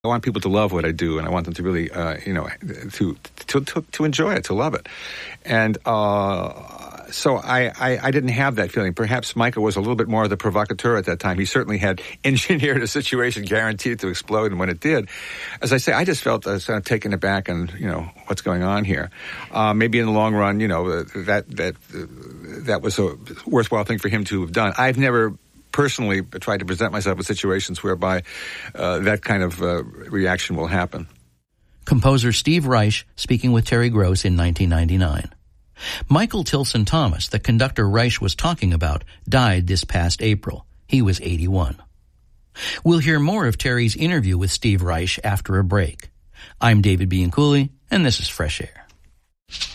I want people to love what I do, and I want them to really, to enjoy it, to love it. And so I didn't have that feeling. Perhaps Michael was a little bit more of the provocateur at that time. He certainly had engineered a situation guaranteed to explode, and when it did, as I say, I just felt sort of taken aback and, what's going on here. Maybe in the long run, that was a worthwhile thing for him to have done. I've never personally tried to present myself in situations whereby that kind of reaction will happen. Composer Steve Reich speaking with Terry Gross in 1999. Michael Tilson Thomas, the conductor Reich was talking about, died this past April. He was 81. We'll hear more of Terry's interview with Steve Reich after a break. I'm David Bianculli, and this is Fresh Air.